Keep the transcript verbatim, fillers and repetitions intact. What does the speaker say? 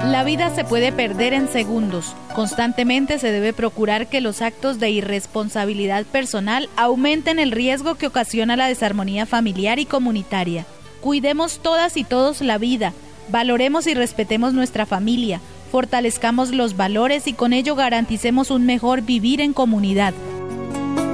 La vida se puede perder en segundos. Constantemente se debe procurar que los actos de irresponsabilidad personal aumenten el riesgo que ocasiona la desarmonía familiar y comunitaria. Cuidemos todas y todos la vida, valoremos y respetemos nuestra familia, fortalezcamos los valores y con ello garanticemos un mejor vivir en comunidad.